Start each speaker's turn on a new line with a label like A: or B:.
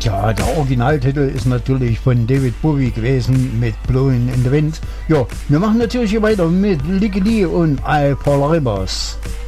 A: Ja, der Originaltitel ist natürlich von David Bowie gewesen mit Blowing in the Wind. Ja, wir machen natürlich hier weiter mit Lickety und I Paul Rivers.